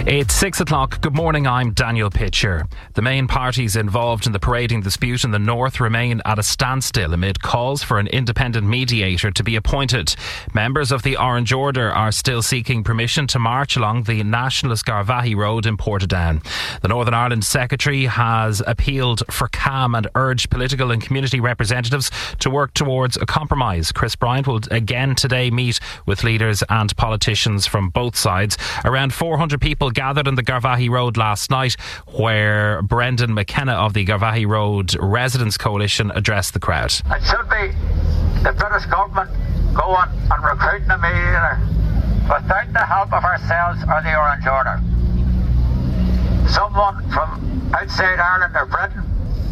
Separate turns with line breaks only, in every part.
It's 6 o'clock. Good morning, I'm Daniel Pitcher. The main parties involved in the parading dispute in the north remain at a standstill amid calls for an independent mediator to be appointed. Members of the Orange Order are still seeking permission to march along the nationalist Garvaghey Road in Portadown. The Northern Ireland Secretary has appealed for calm and urged political and community representatives to work towards a compromise. Chris Bryant will again today meet with leaders and politicians from both sides. Around 400 people gathered on the Garvaghey Road last night, where Brendan McKenna of the Garvaghey Road Residents Coalition addressed the crowd.
It should be the British government going and recruiting a mediator without the help of ourselves or the Orange Order. Someone from outside Ireland or Britain,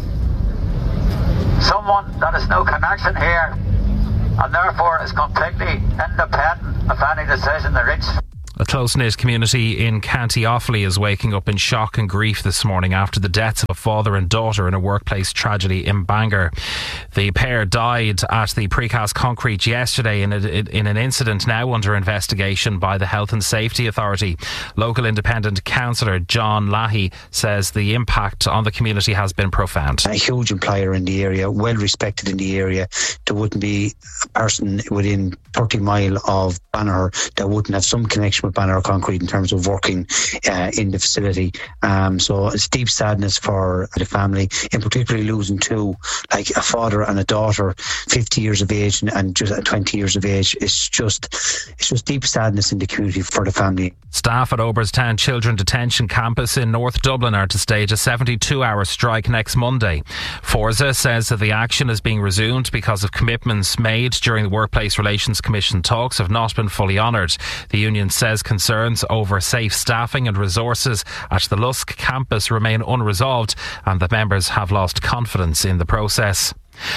someone that has no connection here and therefore is completely independent of any decision they reach.
A close-knit community in County Offaly is waking up in shock and grief this morning after the deaths of a father and daughter in a workplace tragedy in Bangor. The pair died at the precast concrete yesterday in an incident now under investigation by the Health and Safety Authority. Local independent councillor John Lahey says the impact on the community has been profound.
A huge employer in the area, well respected in the area. There wouldn't be a person within 30 mile of Banagher that wouldn't have some connection with Banagher Concrete in terms of working in the facility. So it's deep sadness for the family, in particularly losing two, like a father and a daughter, 50 years of age and just 20 years of age. It's just deep sadness in the community for the family.
Staff at Oberstown Children Detention Campus in North Dublin are to stage a 72-hour strike next Monday. Forza says that the action is being resumed because of commitments made during the Workplace Relations Commission talks have not been fully honoured. The union says concerns over safe staffing and resources at the Lusk campus remain unresolved and that members have lost confidence in the process.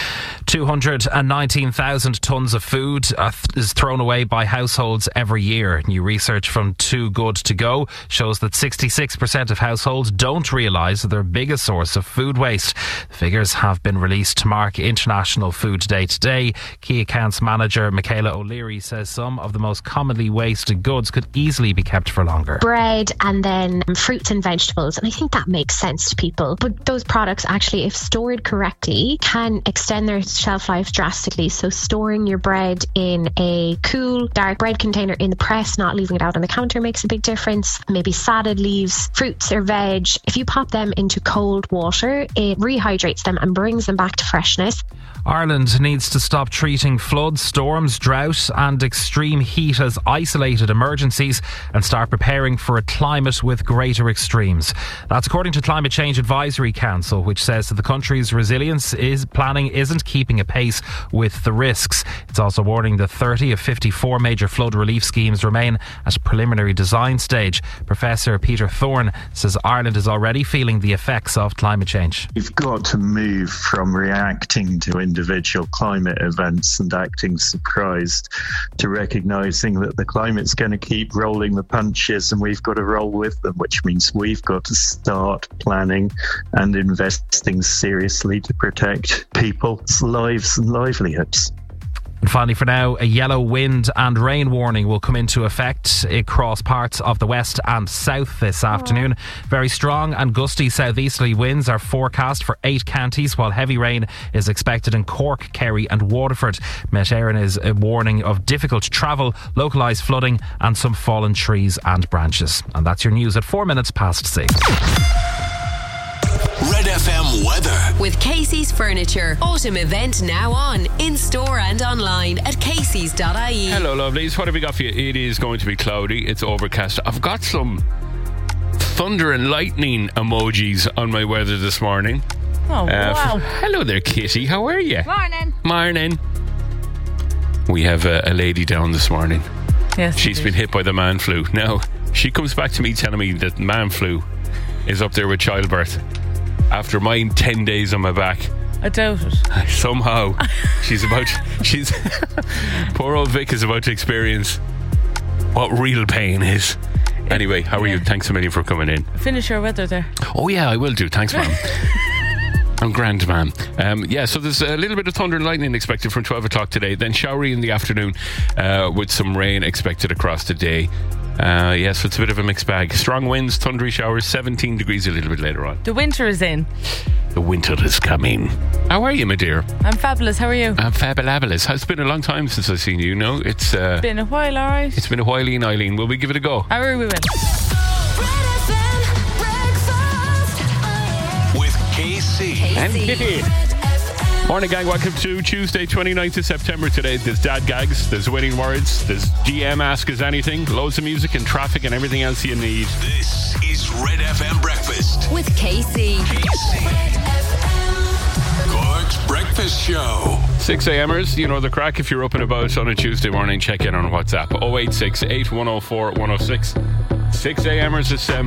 219,000 tonnes of food is thrown away by households every year. New research from Too Good To Go shows that 66% of households don't realise that their biggest source of food waste. The figures have been released to mark International Food Day today. Key Accounts Manager Michaela O'Leary says some of the most commonly wasted goods could easily be kept for longer.
Bread and then fruits and vegetables, and I think that makes sense to people. But those products actually, if stored correctly, can extend their shelf life drastically. So storing your bread in a cool, dark bread container in the press, not leaving it out on the counter, makes a big difference. Maybe salad leaves, fruits or veg, if you pop them into cold water, it rehydrates them and brings them back to freshness.
Ireland needs to stop treating floods, storms, drought and extreme heat as isolated emergencies and start preparing for a climate with greater extremes. That's according to Climate Change Advisory Council, which says that the country's resilience planning isn't keeping a pace with the risks. It's also warning that 30 of 54 major flood relief schemes remain at a preliminary design stage. Professor Peter Thorne says Ireland is already feeling the effects of climate change.
You've got to move from reacting to individual climate events and acting surprised to recognising that the climate's going to keep rolling the punches and we've got to roll with them, which means we've got to start planning and investing seriously to protect people's lives and livelihoods.
And finally, for now, a yellow wind and rain warning will come into effect across parts of the west and south this afternoon. Very strong and gusty southeasterly winds are forecast for 8 counties, while heavy rain is expected in Cork, Kerry and Waterford. Met Éireann is a warning of difficult travel, localised flooding and some fallen trees and branches. And that's your news at 4 minutes past 6.
Red FM weather.
With Casey's Furniture. Autumn event now on. In store and online at caseys.ie.
Hello, lovelies. What have we got for you? It is going to be cloudy. It's overcast. I've got some thunder and lightning emojis on my weather this morning.
Oh, wow.
Hello there, Kitty. How are you?
Morning.
We have a lady down this morning.
Yes.
She's been hit by the man flu. Now, she comes back to me telling me that man flu is up there with childbirth. After my 10 days on my back,
I doubt it.
Somehow, she's poor old Vic is about to experience what real pain is. Anyway, how are you? Thanks a million for coming in.
Finish your weather there.
Oh yeah, I will do. Thanks, ma'am. I'm grand, ma'am. So there's a little bit of thunder and lightning expected from 12 o'clock today, then showery in the afternoon with some rain expected across the day. So it's a bit of a mixed bag. Strong winds, thundery showers, 17 degrees a little bit later on.
The winter is in.
The winter is coming. How are you, my dear?
I'm fabulous. How are you?
I'm fabulous. It's been a long time since I've seen you. No, it's
been a while, all right.
It's been a while, Eileen. Will we give it a go?
We will.
With KC
and Kitty. Morning, gang. Welcome to Tuesday, 29th of September today. There's dad gags, there's winning words, there's GM Ask Us Anything, loads of music and traffic and everything else you need.
This is Red FM Breakfast
with KC.
Cork's Breakfast Show.
6 a.m.ers, you know the crack. If you're up and about on a Tuesday morning, check in on WhatsApp. 086 8104 106. 6 a.m.ers is